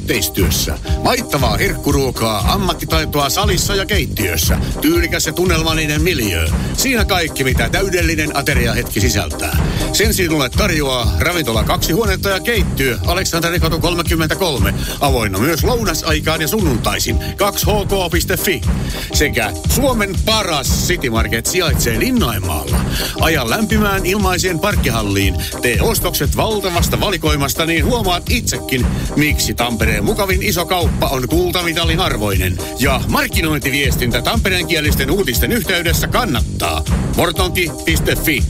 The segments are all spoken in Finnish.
yhteistyössä. Maittavaa herkkuruokaa, ammattitaitoa salissa ja keittiössä. Tyylikäs ja tunnelmallinen miljöö. Siinä kaikki, mitä täydellinen ateriahetki sisältää. Sen sinulle tarjoaa ravintola 2 huonetta ja keittiö Aleksanterikatu 33. Avoinna myös lounasaikaan ja sunnuntaisin 2hk.fi. Sekä Suomen paras City Market sijaitsee Linnainmaalla. Aja lämpimään ilmaiseen parkkihalliin. Tee ostokset valtavasta valikoimasta, niin huomaat itsekin, miksi Tampereen mukavin iso kauppa on kultamitalin arvoinen. Ja markkinointiviestintä tampereenkielisten uutisten yhteydessä kannattaa. Mortonki.fi.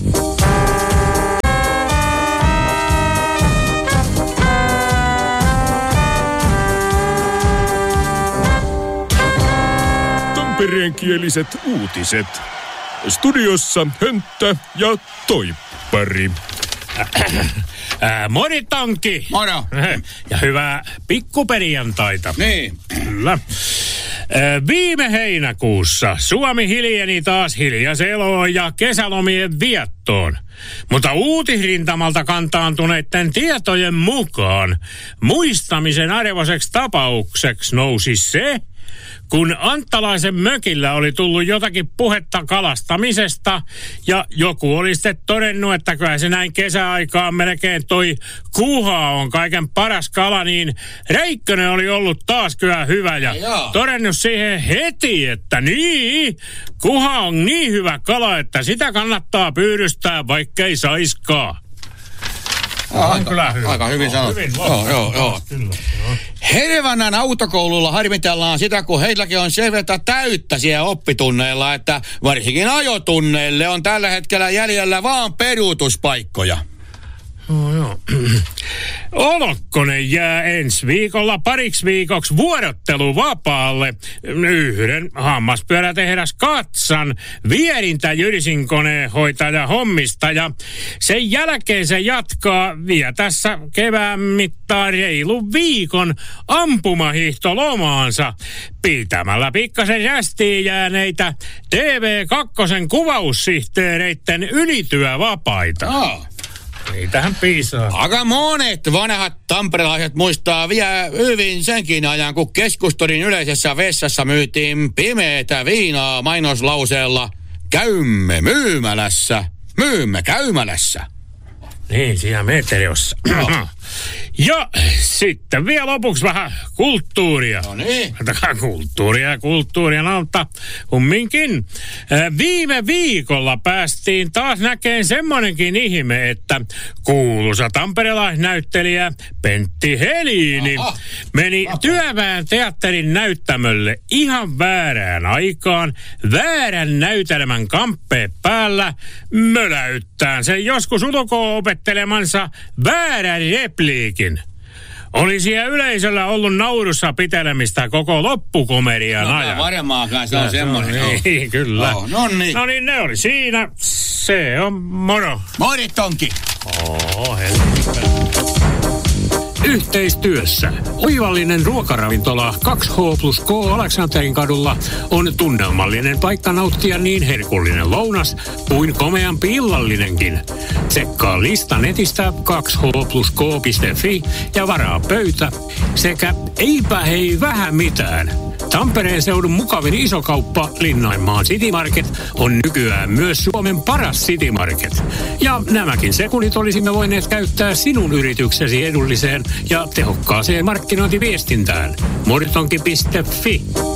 Tampereenkieliset uutiset. Studiossa Hönttä ja Toippari. Moritonki! Moro! Ja hyvää pikkuperjantaita. Niin. Kyllä. Viime heinäkuussa Suomi hiljeni taas hiljaiseloon ja kesälomien viettoon. Mutta uutisrintamalta kantaantuneiden tietojen mukaan muistamisen arvoiseksi tapaukseksi nousi se, kun Anttalaisen mökillä oli tullut jotakin puhetta kalastamisesta ja joku oli sitten todennut, että kyllä se näin kesäaikaan melkein toi kuha on kaiken paras kala, niin Räikkönen oli ollut taas kyllä hyvä ja todennut siihen heti, että niin, kuha on niin hyvä kala, että sitä kannattaa pyydystää, vaikkei saiskaan. Aika hyvin sanottu. Joo. Hervannan autokoululla harmitellaan sitä, kun heilläkin on sen verran täyttä siellä oppitunneilla, että varsinkin ajotunneille on tällä hetkellä jäljellä vaan peruutuspaikkoja. Joo. Olokkonen jää ensi viikolla pariksi viikoksi vuorotteluvapaalle yhden hammaspyörätehdas Katsan vierintä jyrisinkoneen hoitaja hommista ja sen jälkeen se jatkaa vielä tässä kevään mittaan reilun viikon ampumahiihtolomaansa pitämällä pikkasen jästiin jääneitä TV2 kuvaussihteereiden ylityövapaita. Niitähän piisaa. Aika monet vanhat tamperelaiset muistaa vielä hyvin senkin ajan, kun Keskustorin yleisessä vessassa myytiin pimeätä viinaa mainoslauseella "Käymme myymälässä, myymme käymälässä". Niin, siinä meteriossa. Ja sitten vielä lopuksi vähän kulttuuria. No niin. Kulttuuria, no, mutta kumminkin. Viime viikolla päästiin taas näkemään semmonenkin ihme, että kuuluisa tamperelaisnäyttelijä Pentti Helini meni Työväen teatterin näyttämölle ihan väärään aikaan, väärän näytelmän kamppeen päällä, möläyttään sen joskus ulkoa opettelemansa väärän repliikin. Oli siellä yleisöllä ollut naurussa pitelemistä koko loppukomedian ajan. Varmaakaan se on semmoinen. Niin, kyllä. No niin, ne oli siinä. Se on moro. Moritonki. Yhteistyössä oivallinen ruokaravintola 2H+K Aleksanterin kadulla on tunnelmallinen paikka nauttia niin herkullinen lounas kuin komeampi illallinenkin. Tsekkaa lista netistä 2h+k.fi ja varaa pöytä sekä eipä hei vähän mitään. Tampereen seudun mukavin isokauppa Linnainmaan City Market on nykyään myös Suomen paras City Market. Ja nämäkin sekunnit olisimme voineet käyttää sinun yrityksesi edulliseen ja tehokkaaseen markkinointiviestintään. Mortonki.fi